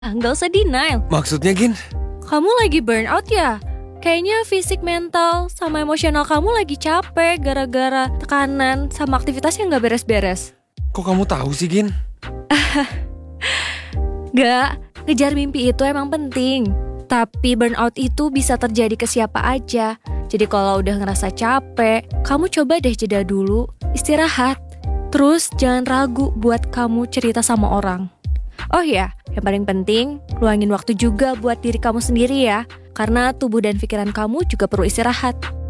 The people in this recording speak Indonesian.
Nggak usah denial. Maksudnya, Gin? Kamu lagi burnout ya? Kayaknya fisik, mental, sama emosional kamu lagi capek gara-gara tekanan sama aktivitas yang nggak beres-beres. Kok kamu tahu sih, Gin? Gak, ngejar mimpi itu emang penting. Tapi burnout itu bisa terjadi ke siapa aja. Jadi kalau udah ngerasa capek, kamu coba deh jeda dulu, istirahat. Terus jangan ragu buat kamu cerita sama orang. Oh ya, yang paling penting, luangin waktu juga buat diri kamu sendiri ya. Karena tubuh dan pikiran kamu juga perlu istirahat.